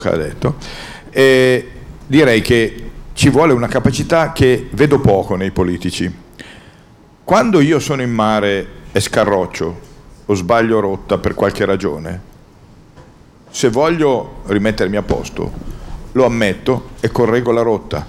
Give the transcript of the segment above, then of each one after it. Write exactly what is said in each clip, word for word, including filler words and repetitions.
che ha detto, e direi che ci vuole una capacità che vedo poco nei politici. Quando io sono in mare e scarroccio o sbaglio rotta per qualche ragione, se voglio rimettermi a posto lo ammetto e correggo la rotta.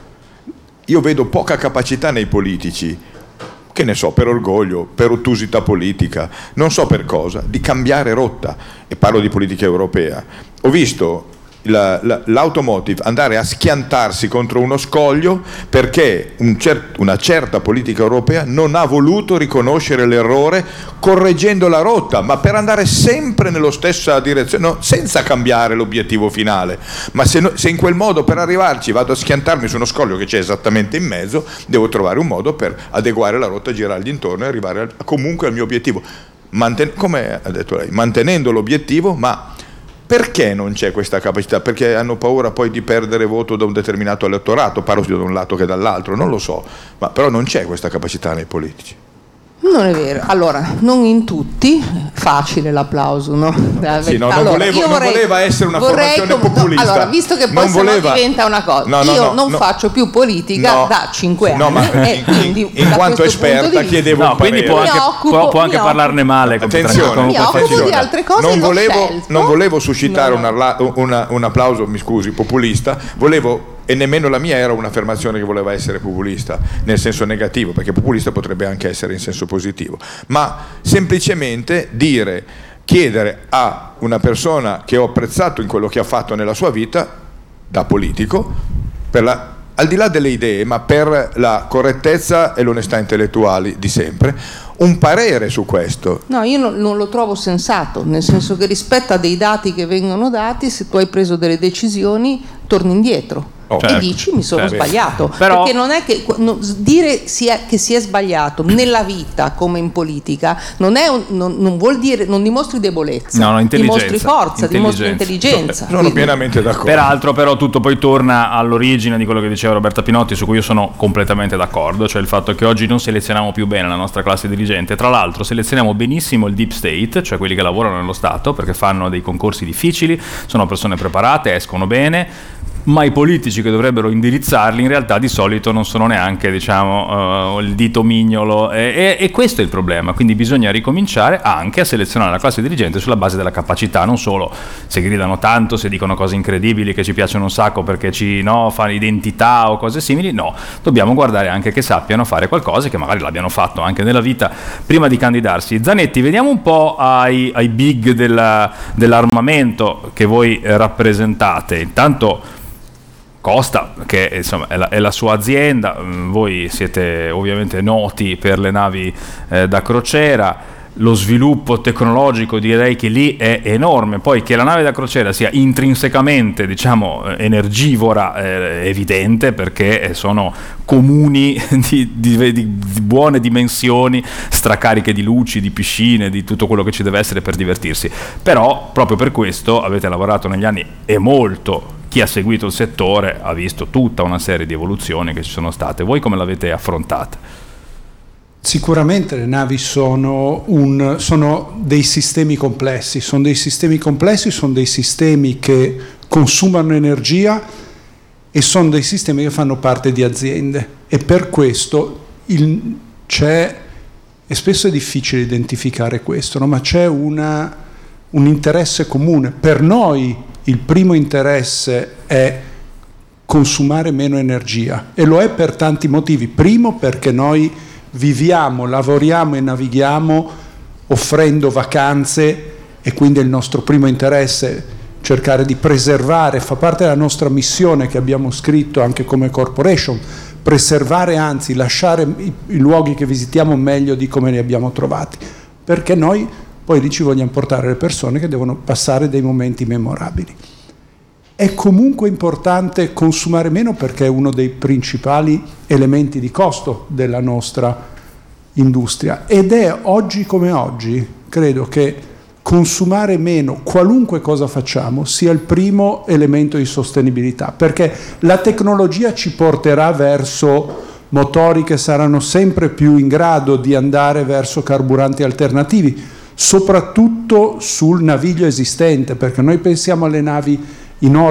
Io vedo poca capacità nei politici, che ne so, per orgoglio, per ottusità politica, non so per cosa, di cambiare rotta, e parlo di politica europea. Ho visto la, la, l'automotive andare a schiantarsi contro uno scoglio perché un cer- una certa politica europea non ha voluto riconoscere l'errore correggendo la rotta, ma per andare sempre nella stessa direzione, no, senza cambiare l'obiettivo finale. Ma se, no, se in quel modo per arrivarci vado a schiantarmi su uno scoglio che c'è esattamente in mezzo, devo trovare un modo per adeguare la rotta, girargli intorno e arrivare al, comunque al mio obiettivo, Manten- come ha detto lei, mantenendo l'obiettivo. Ma perché non c'è questa capacità? Perché hanno paura poi di perdere voto da un determinato elettorato, parlo sia da un lato che dall'altro, non lo so, ma però non c'è questa capacità nei politici. Non è vero, allora, non in tutti, facile l'applauso, no? Sì, no, non, allora, volevo, non vorrei, voleva essere una formazione com- populista. No, allora, visto che poi voleva... diventa una cosa, no, no, io no, non no, faccio più politica no, da cinque anni. No, ma e in, quindi, in, in quanto esperta chiedevo no, un parere. quindi può anche, occupo, può, può anche parlarne occupo. male. Attenzione, mi occupo attenzione. di altre cose. Non volevo, scelto. non volevo suscitare no, no. Una, una, un applauso, mi scusi, populista, volevo... E nemmeno la mia era un'affermazione che voleva essere populista nel senso negativo, perché populista potrebbe anche essere in senso positivo, ma semplicemente dire, chiedere a una persona che ho apprezzato in quello che ha fatto nella sua vita da politico, per la, al di là delle idee, ma per la correttezza e l'onestà intellettuali di sempre, un parere su questo. No, io non, non lo trovo sensato, nel senso che rispetto a dei dati che vengono dati, se tu hai preso delle decisioni torni indietro. Oh, e certo, dici mi sono certo. sbagliato. Però... perché non è che no, dire si è, che si è sbagliato nella vita come in politica non, è un, non, non vuol dire, non dimostri debolezza, no, no, intelligenza, dimostri forza, intelligenza. dimostri intelligenza. Sono pienamente d'accordo. Peraltro però tutto poi torna all'origine di quello che diceva Roberta Pinotti, su cui io sono completamente d'accordo, cioè il fatto che oggi non selezioniamo più bene la nostra classe dirigente. Tra l'altro selezioniamo benissimo il deep state, cioè quelli che lavorano nello Stato, perché fanno dei concorsi difficili, sono persone preparate, escono bene, ma i politici che dovrebbero indirizzarli in realtà di solito non sono neanche, diciamo, uh, il dito mignolo, e, e, e questo è il problema. Quindi bisogna ricominciare anche a selezionare la classe dirigente sulla base della capacità, non solo se gridano tanto, se dicono cose incredibili che ci piacciono un sacco perché ci no, fanno identità o cose simili. No, dobbiamo guardare anche che sappiano fare qualcosa, che magari l'abbiano fatto anche nella vita prima di candidarsi. Zanetti, vediamo un po' ai, ai big della, dell'armamento che voi rappresentate. Intanto Costa, che insomma è la, è la sua azienda, voi siete ovviamente noti per le navi eh, da crociera, lo sviluppo tecnologico direi che lì è enorme, poi che la nave da crociera sia intrinsecamente, diciamo, energivora è evidente, perché sono comuni di, di, di buone dimensioni, stracariche di luci, di piscine, di tutto quello che ci deve essere per divertirsi, però proprio per questo avete lavorato negli anni e molto. Chi ha seguito il settore ha visto tutta una serie di evoluzioni che ci sono state. Voi come l'avete affrontata? Sicuramente le navi sono, un, sono dei sistemi complessi, sono dei sistemi complessi, sono dei sistemi che consumano energia e sono dei sistemi che fanno parte di aziende, e per questo il, c'è, e spesso è difficile identificare questo, no? Ma c'è una, un interesse comune. Per noi il primo interesse è consumare meno energia, e lo è per tanti motivi. Primo, perché noi viviamo, lavoriamo e navighiamo offrendo vacanze, e quindi è il nostro primo interesse cercare di preservare, fa parte della nostra missione che abbiamo scritto anche come corporation, preservare, anzi lasciare i, i luoghi che visitiamo meglio di come li abbiamo trovati, perché noi poi lì ci vogliamo portare le persone che devono passare dei momenti memorabili. È comunque importante consumare meno, perché è uno dei principali elementi di costo della nostra industria, ed è oggi come oggi, credo che consumare meno, qualunque cosa facciamo, sia il primo elemento di sostenibilità, perché la tecnologia ci porterà verso motori che saranno sempre più in grado di andare verso carburanti alternativi, soprattutto sul naviglio esistente, perché noi pensiamo alle navi in